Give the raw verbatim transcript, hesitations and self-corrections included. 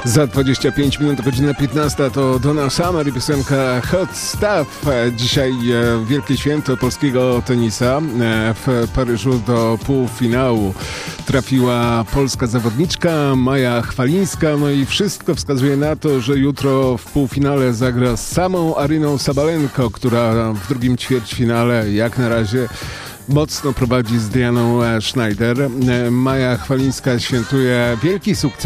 Za dwadzieścia pięć minut, godzina piętnasta to Donna Summer i piosenka Hot Stuff. Dzisiaj wielkie święto polskiego tenisa. W Paryżu do półfinału trafiła polska zawodniczka Maja Chwalińska. No i wszystko wskazuje na to, że jutro w półfinale zagra z samą Aryną Sabalenko, która w drugim ćwierćfinale jak na razie mocno prowadzi z Dianą Schneider. Maja Chwalińska świętuje wielki sukces